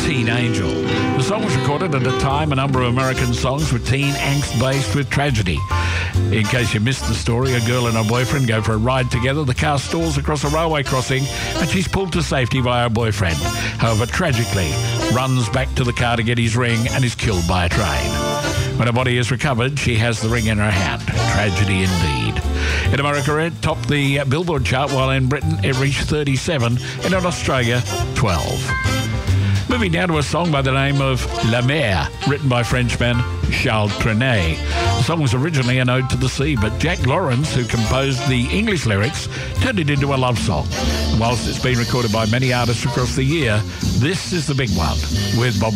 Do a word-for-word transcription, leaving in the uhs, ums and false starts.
Teen Angel. The song was recorded at a time a number of American songs were teen angst based with tragedy. In case you missed the story, a girl and her boyfriend go for a ride together. The car stalls across a railway crossing and she's pulled to safety by her boyfriend. However, tragically, runs back to the car to get his ring and is killed by a train. When her body is recovered, she has the ring in her hand. Tragedy indeed. In America, it topped the Billboard chart, while in Britain it reached thirty-seven, and in Australia, twelve. Moving down to a song by the name of La Mer, written by Frenchman Charles Trenet. The song was originally an ode to the sea, but Jack Lawrence, who composed the English lyrics, turned it into a love song. And whilst it's been recorded by many artists across the year, this is the big one with Bobby